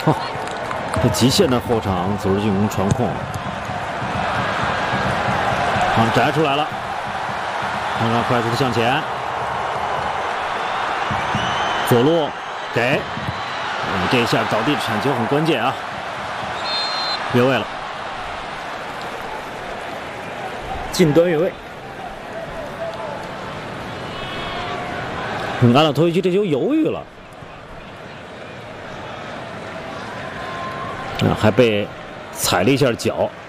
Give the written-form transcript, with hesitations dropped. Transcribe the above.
哦，这极限的后场组织进攻传控，摘出来了，看看快速的向前，左路给，这一下倒地铲球很关键啊，越位了，近端越位。阿纳托维奇这球犹豫了，还被踩了一下脚。